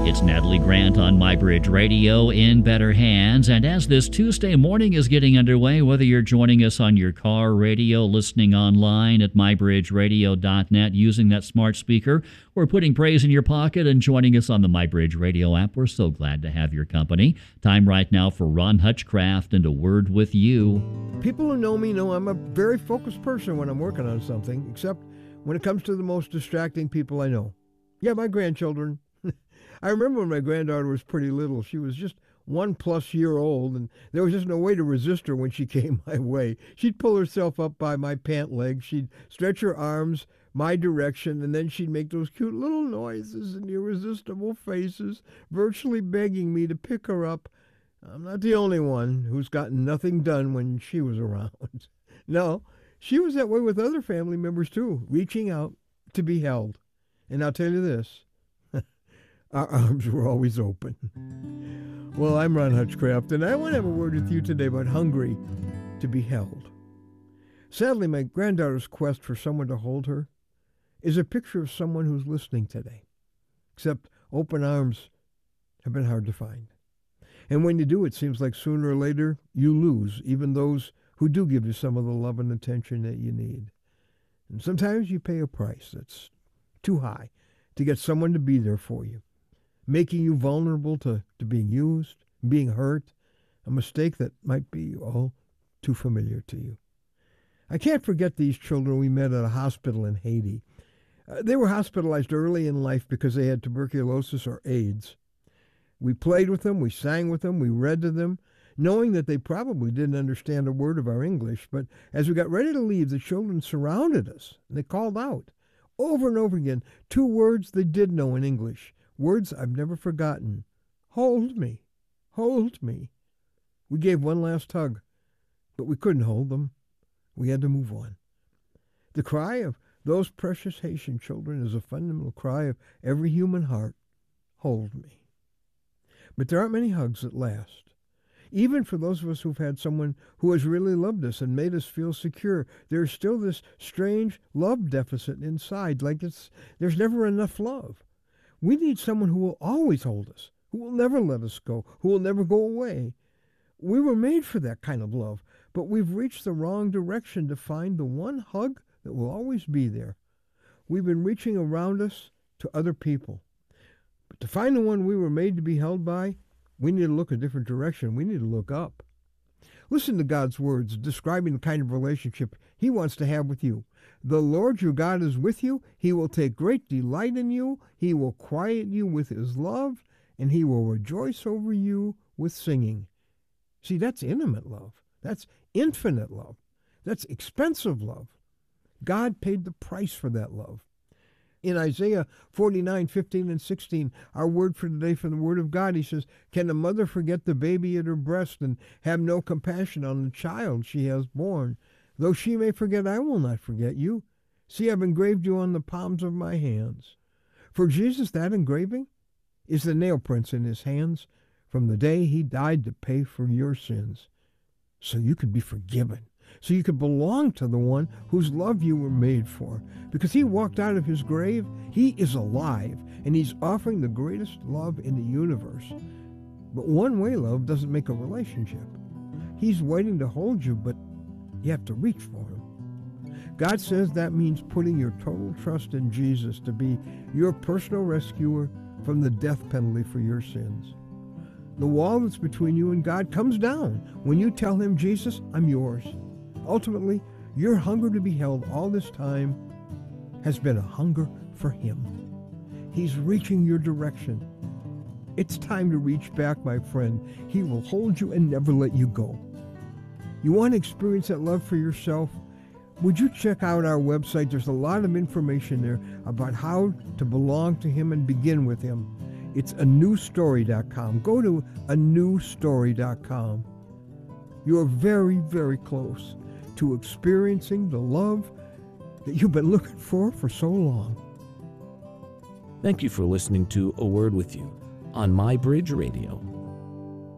It's Natalie Grant on MyBridge Radio in better hands. And as this Tuesday morning is getting underway, whether you're joining us on your car radio, listening online at mybridgeradio.net, using that smart speaker, or putting praise in your pocket and joining us on the MyBridge Radio app, we're so glad to have your company. Time right now for Ron Hutchcraft and A Word with You. People who know me know I'm a very focused person when I'm working on something, except when it comes to the most distracting people I know. Yeah, my grandchildren. I remember when my granddaughter was pretty little. She was just 1+ year old, and there was just no way to resist her when she came my way. She'd pull herself up by my pant leg. She'd stretch her arms my direction, and then she'd make those cute little noises and irresistible faces, virtually begging me to pick her up. I'm not the only one who's gotten nothing done when she was around. No, she was that way with other family members too, reaching out to be held. And I'll tell you this, our arms were always open. Well, I'm Ron Hutchcraft, and I want to have a word with you today about hungry to be held. Sadly, my granddaughter's quest for someone to hold her is a picture of someone who's listening today. Except open arms have been hard to find. And when you do, it seems like sooner or later you lose even those who do give you some of the love and attention that you need. And sometimes you pay a price that's too high to get someone to be there for you, making you vulnerable to being used, being hurt, a mistake that might be all too familiar to you. I can't forget these children we met at a hospital in Haiti. They were hospitalized early in life because they had tuberculosis or AIDS. We played with them, we sang with them, we read to them, knowing that they probably didn't understand a word of our English. But as we got ready to leave, the children surrounded us, and they called out over and over again 2 words they did know in English. Words I've never forgotten. Hold me. Hold me. We gave one last hug, but we couldn't hold them. We had to move on. The cry of those precious Haitian children is a fundamental cry of every human heart. Hold me. But there aren't many hugs that last. Even for those of us who've had someone who has really loved us and made us feel secure, there's still this strange love deficit inside, like there's never enough love. We need someone who will always hold us, who will never let us go, who will never go away. We were made for that kind of love, but we've reached the wrong direction to find the one hug that will always be there. We've been reaching around us to other people. But to find the one we were made to be held by, we need to look a different direction. We need to look up. Listen to God's words describing the kind of relationship He wants to have with you. The Lord your God is with you. He will take great delight in you. He will quiet you with His love, and He will rejoice over you with singing. See, that's intimate love. That's infinite love. That's expensive love. God paid the price for that love. In Isaiah 49:15 and 16, our word for today from the Word of God, He says, "Can a mother forget the baby at her breast and have no compassion on the child she has borne? Though she may forget, I will not forget you. See, I've engraved you on the palms of my hands." For Jesus, that engraving is the nail prints in His hands from the day He died to pay for your sins, so you could be forgiven, so you could belong to the one whose love you were made for. Because He walked out of His grave, He is alive, and He's offering the greatest love in the universe. But one-way love doesn't make a relationship. He's waiting to hold you, but you have to reach for Him. God says that means putting your total trust in Jesus to be your personal rescuer from the death penalty for your sins. The wall that's between you and God comes down when you tell Him, "Jesus, I'm yours." Ultimately, your hunger to be held all this time has been a hunger for Him. He's reaching your direction. It's time to reach back, my friend. He will hold you and never let you go. You want to experience that love for yourself? Would you check out our website? There's a lot of information there about how to belong to Him and begin with Him. It's anewstory.com. Go to anewstory.com. You are very, very close to experiencing the love that you've been looking for so long. Thank you for listening to A Word with You on MyBridge Radio.